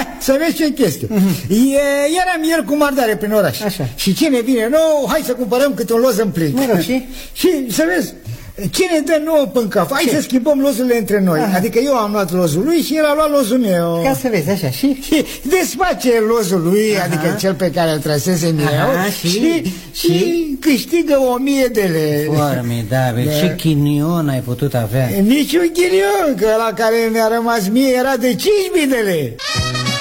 Să vezi ce chestie. Eram ieri cu mardare prin oraș. Așa. Și cine vine nou, hai să cumpărăm câte un loz în plin. Mă rog, și să vezi, cine dă nouă până cap? Hai să schimbăm lozurile între noi. Adică eu am luat lozul lui și el a luat lozul meu. Ca să vezi, așa, și desface lozul lui, adică cel pe care îl trăsesem eu, și câștigă 1000 de lei. Formidabil. Ce chinion ai putut avea? Niciun ghinion, că la care mi-a rămas mie era de 5000 de lei.